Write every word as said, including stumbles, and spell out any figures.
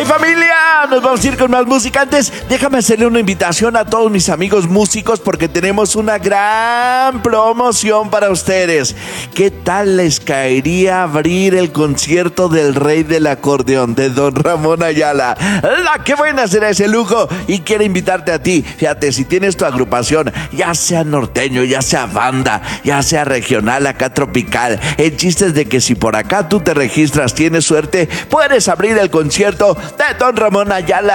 ¡Hey, familia! Nos vamos a ir con más música. Antes, déjame hacerle una invitación a todos mis amigos músicos porque tenemos una gran promoción para ustedes. ¿Qué tal les caería abrir el concierto del rey del acordeón, de don Ramón Ayala? ¡La que buena será ese lujo! Y quiere invitarte a ti. Fíjate, si tienes tu agrupación, ya sea norteño, ya sea banda, ya sea regional, acá tropical, el chiste es de que si por acá tú te registras, tienes suerte, puedes abrir el concierto de don Ramón Ayala